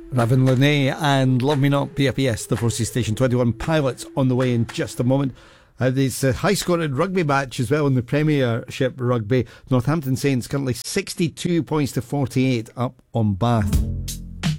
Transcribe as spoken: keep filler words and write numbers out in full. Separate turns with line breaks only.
Raven Lene and Love Me Not, P F E S, the Forces Station twenty-one pilots on the way in just a moment. Uh, there's a high-scoring rugby match as well in the Premiership Rugby. Northampton Saints currently sixty-two points to forty-eight up on Bath.